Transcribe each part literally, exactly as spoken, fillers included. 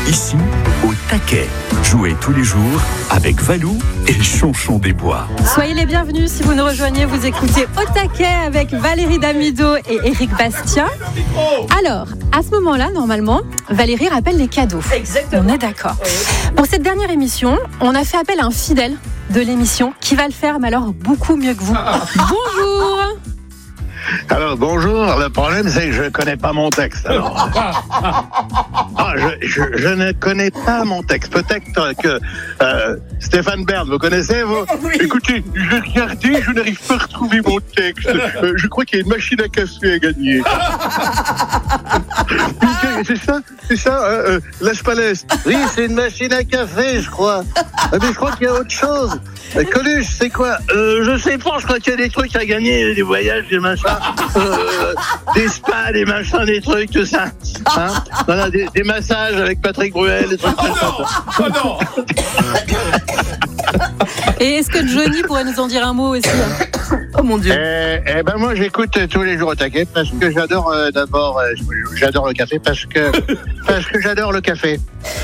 Ici, au taquet. Jouez tous les jours avec Valou et Chonchon des Bois. Soyez les bienvenus si vous nous rejoignez. Vous écoutez Au taquet avec Valérie Damido et Éric Bastien. Alors, à ce moment-là, normalement, Valérie rappelle les cadeaux. Exactement. On est d'accord. Pour cette dernière émission, on a fait appel à un fidèle de l'émission qui va le faire, mais alors beaucoup mieux que vous. Bonjour. Alors bonjour, le problème c'est que je ne connais pas mon texte. Alors. Ah, je, je, je ne connais pas mon texte. Peut-être que euh, Stéphane Bern, vous connaissez vous Oui. Écoutez, j'ai regardé, je n'arrive pas à retrouver mon texte. Euh, je crois qu'il y a une machine à café à gagner. C'est ça, c'est ça, euh, euh, Las Palais. Oui, c'est une machine à café, je crois. Mais je crois qu'il y a autre chose. Euh, Coluche, c'est quoi euh, Je sais pas, je crois qu'il y a des trucs à gagner, des voyages, des machins, euh, des spas, des machins, des trucs, tout ça. Hein voilà, des, des massages avec Patrick Bruel, des trucs comme ça. Oh non. Et est-ce que Johnny pourrait nous en dire un mot aussi? Oh mon Dieu. Eh, eh ben moi j'écoute tous les jours au taquet parce que j'adore euh, d'abord euh, j'adore le café parce que parce que j'adore le café.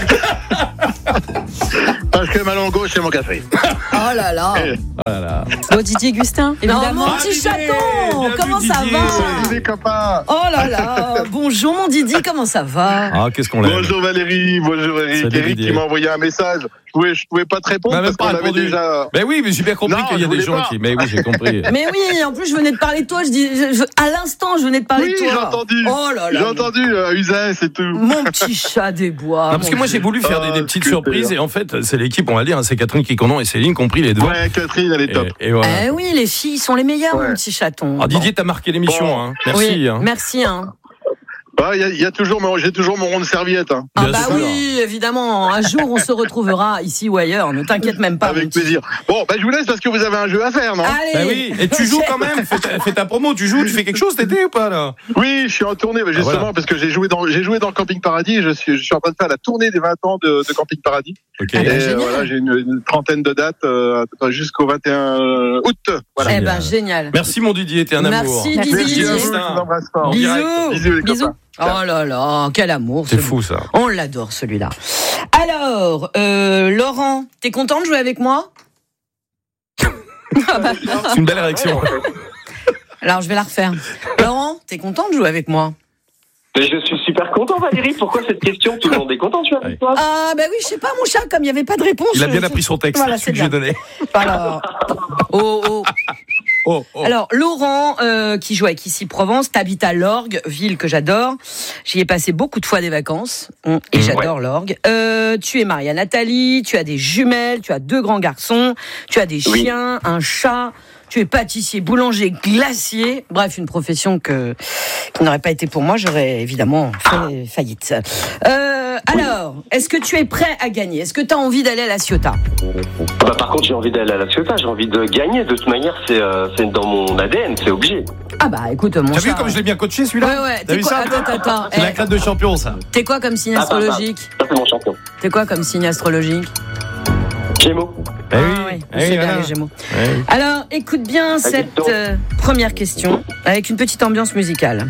Parce que ma longo c'est mon café. Oh là là. Eh, Voilà. Bon, Didier Gustin, Non, évidemment. mon petit Didier, chaton, bienvenue, comment ça Didier. va? les copains. Oh là là. Bonjour mon Didi, comment ça va? Ah, qu'est-ce qu'on l'aime. Bonjour Valérie, bonjour Eric. Salut, Eric Didier. qui m'a envoyé un message. Je pouvais, je pouvais pas te répondre Bah, même parce qu'on pas avait répondu. déjà. Mais oui, mais j'ai bien compris Non, qu'il y a je des voulais gens pas. qui. Mais oui, j'ai compris. Mais oui, en plus je venais de parler de toi, je dis, je- je- à l'instant je venais de parler Oui, de toi. j'ai entendu. Oh là là. J'ai entendu euh, Uzès et tout. Mon petit chat des bois. Non, parce mon que moi Dieu. j'ai voulu faire des, des Ah, petites super. surprises et en fait c'est l'équipe, on va dire, hein, c'est Catherine Quiconon et Céline qui ont pris les devants. Ouais, Catherine, elle est top. Et, et voilà. Eh oui, les filles sont les meilleures, Ouais. mon petit chaton. Alors, Didier, t'as marqué l'émission, Bon. hein. Merci. Oui, hein. merci. Hein. Bah, il y a, il y a toujours, mon- j'ai toujours mon rond de serviette. Hein. Ah Bien bah sûr. oui, évidemment. Un jour, on se retrouvera ici ou ailleurs. Ne t'inquiète même pas. mon Avec petit- plaisir. Bon, bah, je vous laisse parce que vous avez un jeu à faire, non? Allez. Bah oui, et tu joues quand même, fais ta, fais ta promo, tu joues, tu fais quelque chose cet été ou pas là? Oui, je suis en tournée, bah, justement, Ah, voilà. parce que j'ai joué dans, j'ai joué dans le Camping Paradis. Et je suis, je suis en train de faire la tournée des vingt ans de, de Camping Paradis. Ok. Ah Et bah, euh, génial. voilà, j'ai une, une trentaine de dates euh, jusqu'au vingt et un août. Voilà. Eh ben, génial. Merci mon Didier, t'es un amour. Merci, Merci, Didier. Merci à vous, Didier. je vous embrasse fort. En Bisous. direct. Bisous, les Bisous. copains. Oh là là, quel amour. C'est ce fou ça. On l'adore celui-là. Alors, euh, Laurent, t'es content de jouer avec moi? C'est une belle réaction. Alors, je vais la refaire. Laurent, t'es content de jouer avec moi? Mais je suis super content, Valérie. Pourquoi cette question? Tout le monde est content, tu vois, avec toi? Ah, bah oui, je sais pas, mon chat, comme il n'y avait pas de réponse. Il a bien je- appris son texte, Voilà, celui c'est que j'ai bien. donné. Alors, oh, oh. Oh, oh. Alors, Laurent, euh, qui joue avec Ici Provence, t'habites à l'Orgue, ville que j'adore. J'y ai passé beaucoup de fois des vacances, hum, et j'adore l'Orgue. Euh, tu es marié à Nathalie, tu as des jumelles, tu as deux grands garçons, tu as des Oui. chiens, un chat, tu es pâtissier, boulanger, glacier. Bref, une profession que, qui n'aurait pas été pour moi, j'aurais évidemment fait faillite. Euh, alors, est-ce que tu es prêt à gagner? Est-ce que tu as envie d'aller à la Ciotat? Bah, par contre, j'ai envie d'aller à la Ciotat. J'ai envie de gagner. De toute manière, c'est euh, c'est dans mon A D N. C'est obligé. Ah bah écoute, mon T'as chat. vu comme je l'ai bien coaché celui-là? Ouais, ouais, T'as t'es vu quoi? ça? Attends, attends, attends. C'est la Eh, crête de champion ça. T'es quoi comme signe Ah, bah, bah. astrologique? Ça, c'est mon champion. T'es quoi comme signe astrologique? Gémeaux. Eh Ah oui, oui, eh c'est oui, bien voilà. les Gémeaux. Eh oui. Alors, écoute bien cette donc. euh, première question avec une petite ambiance musicale.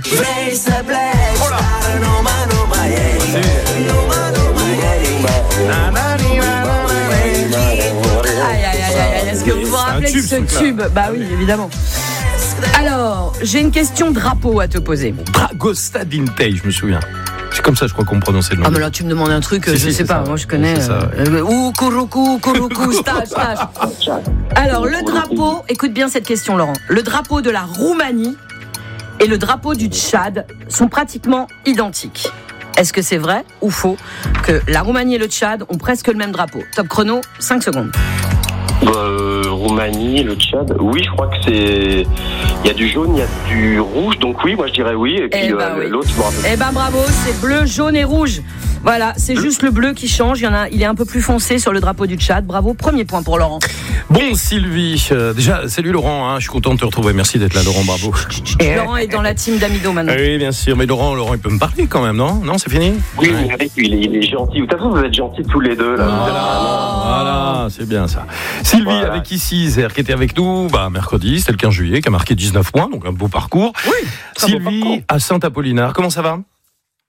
Aïe, aïe, aïe, aïe, est-ce que vous vous C'est un rappelez de tube, ce ce truc-là. tube? Bah oui, évidemment. Alors, j'ai une question drapeau à te poser. Dragosta Dintei, je me souviens. C'est comme ça, je crois qu'on prononçait le nom. Ah mais là tu me demandes un truc, Si, je si, sais c'est pas, ça. moi je connais. C'est ça, ouais. euh, Ou Kuruku, Kuruku, stage, stage. Alors le drapeau, écoute bien cette question Laurent. Le drapeau de la Roumanie et le drapeau du Tchad sont pratiquement identiques. Est-ce que c'est vrai ou faux que la Roumanie et le Tchad ont presque le même drapeau? Top chrono, cinq secondes. Bah, euh, Roumanie, le Tchad. Oui, je crois que c'est. Il y a du jaune, il y a du rouge. Donc oui, moi je dirais oui. Et puis Eh ben euh, oui. l'autre, je me rappelle. Eh ben bravo, c'est bleu, jaune et rouge. Voilà, c'est juste le bleu qui change. Il y en a, il est un peu plus foncé sur le drapeau du Tchad. Bravo, premier point pour Laurent. Bon, Sylvie, euh, déjà, salut Laurent, hein, je suis content de te retrouver. Merci d'être là, Laurent, bravo. Laurent est dans la team d'Amido maintenant. Ah oui, bien sûr, mais Laurent, Laurent, il peut me parler quand même, non? Non, c'est fini? Oui, Ouais. oui, oui, il est, il est gentil. De toute façon, vous êtes gentils tous les deux. Là. Voilà, c'est bien ça. Sylvie, Voilà. avec ici, Zer, qui était avec nous bah, mercredi, c'était le quinze juillet, qui a marqué dix-neuf points, donc un beau parcours. Oui, très beau Sylvie, parcours. à Saint-Apollinard, comment ça va?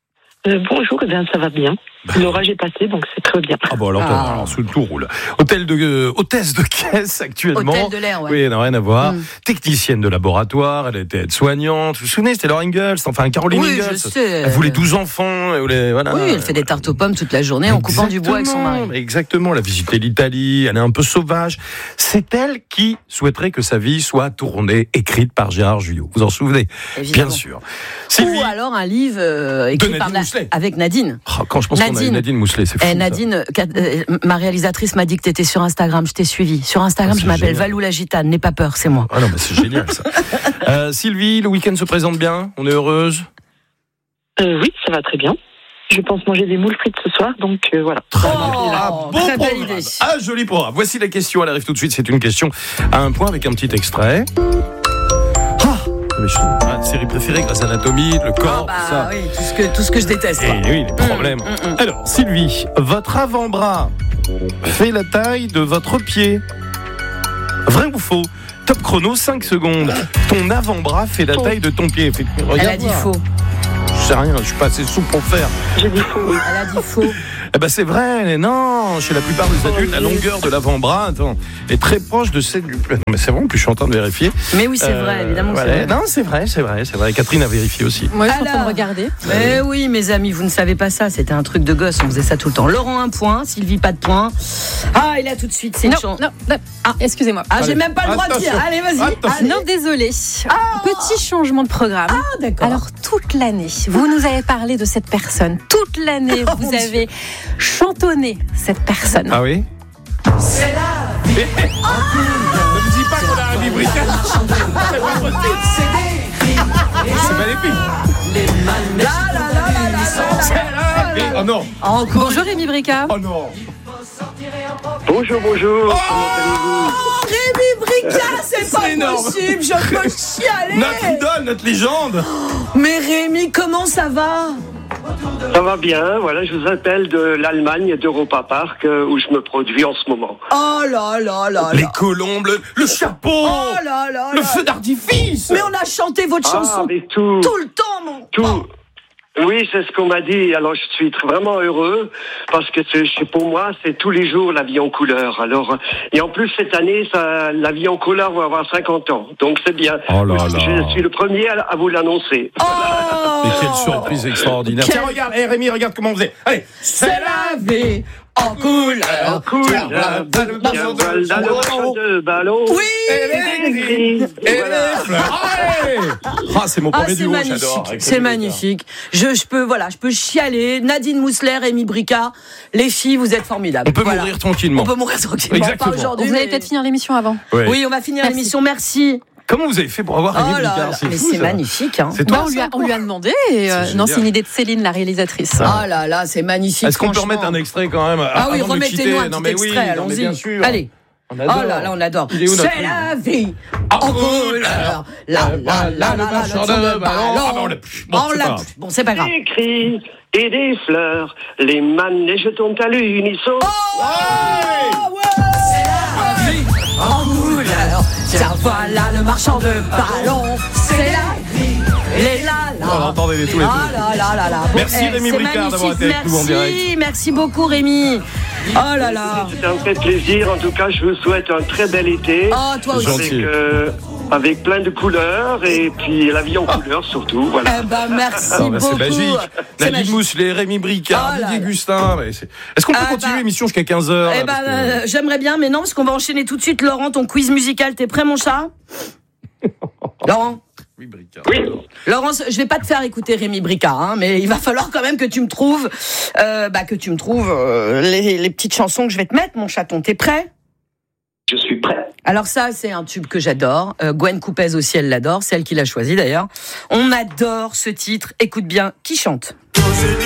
Euh, bonjour, eh bien, ça va bien. L'orage est passé, donc c'est très bien. Ah bon, alors, Ah. alors sous le tout roule. Hôtel de, euh, hôtesse de caisse actuellement. Hôtel de l'air, ouais. Oui, n'a rien à voir. Mm. Technicienne de laboratoire, elle était aide-soignante. Vous vous souvenez, c'était Laura Ingalls, enfin Caroline Oui, Ingalls. je sais. Elle voulait douze enfants. Elle voulait, voilà. Oui, elle fait des tartes aux pommes toute la journée en coupant du bois avec son mari. Exactement, Exactement, elle a visité l'Italie, elle est un peu sauvage. C'est elle qui souhaiterait que sa vie soit tournée, écrite par Gérard Jugnot. Vous en souvenez? Évidemment. Bien sûr. Sylvie, Ou alors un livre euh, écrit Nadine par na- Mousselet. avec Nadine. oh, quand je pense qu'on a eu Nadine. Nadine Mousselet, c'est fou. Eh, ça. Nadine, euh, ma réalisatrice m'a dit que tu étais sur Instagram, je t'ai suivi. Sur Instagram, Ah, je c'est m'appelle génial. Valou la Gitane, n'aie pas peur, c'est moi. Ah non, mais c'est génial ça. Euh, Sylvie, le week-end se présente bien? On est heureuse? Euh, oui, ça va très bien. Je pense manger des moules frites ce soir, donc euh, voilà. Très Oh, bien. Ah, beau très belle programme. idée. Ah, joli programme. Voici la question, elle arrive tout de suite. C'est une question à un point avec un petit extrait. Ah, mais je- ah, série préférée, Grey's Anatomy, le Ah corps, bah tout ça. oui, tout ce que, tout ce que je déteste. Et oui, les problèmes. Mm, mm, mm. Alors, Sylvie, votre avant-bras fait la taille de votre pied. Vrai ou faux? Top chrono, cinq secondes. Ton avant-bras fait la Faux. taille de ton pied. Fait- Elle regarde a dit voir. faux. Je sais rien, je suis pas assez souple pour le faire. J'ai dit faux, oui. Elle a dit faux. Eh ben c'est vrai, mais non, chez la plupart des adultes, la longueur de l'avant-bras attends, est très proche de celle du... Non mais c'est bon, puis je suis en train de vérifier. Mais oui, c'est Euh, vrai, évidemment que voilà. c'est vrai. Non, c'est vrai, c'est vrai, c'est vrai. Catherine a vérifié aussi. Moi, je suis en train de Alors. regarder. Mais oui, mes amis, vous ne savez pas ça, c'était un truc de gosse, on faisait ça tout le temps. Laurent, un point, Sylvie, pas de point. Ah, et là, tout de suite, c'est une Non, chance. non, non. Ah, excusez-moi. Ah, j'ai Allez. même pas le droit de dire. Attention. Allez, vas-y. Attention. Allez. Non, désolé. Petit changement de programme. Ah, d'accord. Alors, toute l'année, vous nous avez parlé de cette personne. Toute l'année, Oh, vous mon avez chantonné cette personne. Ah oui? C'est la vie. Ne me dis pas qu'on a un livre. C'est magnifique. Là, là, là, là, là, là, C'est là. la vie. Oh non. Encore. Bonjour Rémi Brica. Oh non. Bonjour, bonjour. Oh, Rémi Brica, c'est pas C'est énorme. possible, je peux chialer. Notre idole, notre légende. Mais Rémi, comment ça va? Ça va bien, voilà, je vous appelle de l'Allemagne, d'Europa Park, euh, où je me produis en ce moment. Oh là là là Les là. colombes, le, le chapeau, Oh là là le là. feu d'artifice. Mais on a chanté votre Ah, chanson mais tout, tout le temps, mon. tout. Oui, c'est ce qu'on m'a dit. Alors, je suis tr- vraiment heureux parce que c'est, c'est- pour moi, c'est tous les jours la vie en couleur. Alors, et en plus, cette année, ça, la vie en couleur va avoir cinquante ans. Donc, c'est bien. Oh là là. Je suis le premier à, à vous l'annoncer. Oh. Mais quelle surprise extraordinaire. Quel- Tiens, regarde, hey, Rémi, regarde comment on faisait. Allez, c'est la vie en couleur. Cool. Tiens, Bien, voilà, voilà, le marchand de ballon. Oui. Et les gris. Et Voilà. les fleurs. Allez. Ah, c'est mon Ah, premier c'est duo, magnifique, j'adore. c'est magnifique. Je, je peux, voilà, je peux chialer. Nadine Mousselet, Rémi Brica, les filles, vous êtes formidables. On peut Voilà. mourir tranquillement. On peut mourir tranquillement. Exactement. Pas aujourd'hui. Vous allez mais- peut-être finir l'émission avant. Ouais. Oui, on va finir Merci. l'émission. Merci. Comment vous avez fait pour avoir Rémi Oh là Bricard? là, C'est mais fou, c'est ça. magnifique. Hein. C'est Bah, toi, on, lui a, ça, on lui a demandé. Et, euh, C'est non, génial. c'est une idée de Céline, la réalisatrice. Oh là là, c'est magnifique. Est-ce qu'on peut franchement. remettre un extrait quand même? Ah oui, avant de remettez-nous quitter? un Non, petit mais oui, extrait, non, mais allons-y. bien sûr. Allez. On Oh adore. là là, on adore. Il est où, notre C'est film la vie En en couleur. couleur. La la la la la, marchand le son de de ballon. ballon. Ah, bah, on l'a plus. Bon, On c'est l'a pas grave. plus. Bon, c'est pas grave. Des cris et des fleurs, les manèges tombent à l'unisson. C'est la vie en couleur. Tiens, voilà le marchand de ballons. C'est la vie. Les la la. On entendait les tous les Ah là là là là. Bon, Merci, eh, Rémi c'est Bricard, d'avoir magnifique. été avec nous en direct. Merci, merci beaucoup Rémi. Oh là là. C'est un vrai plaisir. En tout cas, je vous souhaite un très bel été. Oh, toi aussi. Gentil. Avec, euh, avec plein de couleurs et puis la vie en couleur surtout. Voilà. Eh ben, merci Ah, bah, beaucoup. c'est magique. C'est Nadine magique. Mousselet, Rémi Bricard, Oh là Didier là. Gustin. mais c'est- Est-ce qu'on peut Ah, continuer bah. l'émission jusqu'à quinze heures? Eh ben, euh, j'aimerais bien, mais non, parce qu'on va enchaîner tout de suite. Laurent, ton quiz musical, t'es prêt, mon chat? Laurent, Oui, Bricard. Oui. Laurent, je vais pas te faire écouter Rémi Bricard, hein, mais il va falloir quand même que tu me trouves, euh, bah, que tu me trouves euh, les, les petites chansons que je vais te mettre, mon chaton. T'es prêt? Je suis prêt. Alors ça, c'est un tube que j'adore. Euh, Gwen Coupez aussi, elle l'adore. C'est elle qui l'a choisi d'ailleurs. On adore ce titre. Écoute bien, qui chante?